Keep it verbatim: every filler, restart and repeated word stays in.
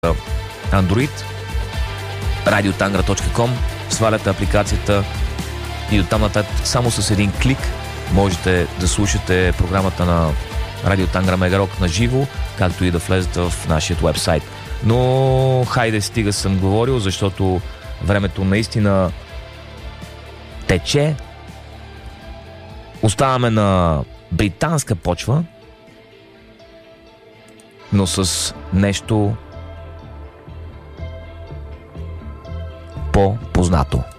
Android, радиотангра точка ком, сваляте апликацията и оттам нататък само с един клик можете да слушате програмата на Радио Тангра Мега Рок на живо, както и да влезете в нашия уебсайт. Но хайде, стига съм говорил, защото времето наистина тече. Оставаме на британска почва, но с нещо по-познато.